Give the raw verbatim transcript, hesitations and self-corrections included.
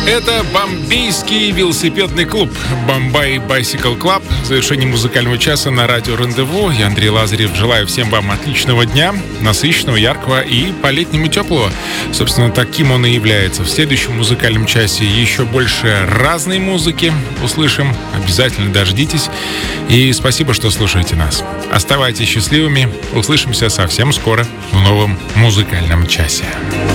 Это бомбейский велосипедный клуб Bombay Bicycle Club. В завершении музыкального часа на радио Рандеву. Я, Андрей Лазарев, желаю всем вам отличного дня, насыщенного, яркого и по-летнему теплого. Собственно, таким он и является. В следующем музыкальном часе еще больше разной музыки услышим. Обязательно дождитесь. И спасибо, что слушаете нас. Оставайтесь счастливыми. Услышимся совсем скоро в новом музыкальном часе.